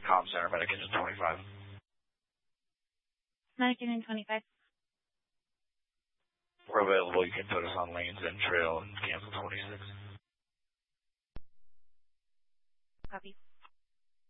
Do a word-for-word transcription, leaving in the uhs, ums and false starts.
Comm Center, Medic Engine twenty-five. Medic Engine twenty-five. We're available. You can put us on lanes and trail and cancel twenty-six. Copy.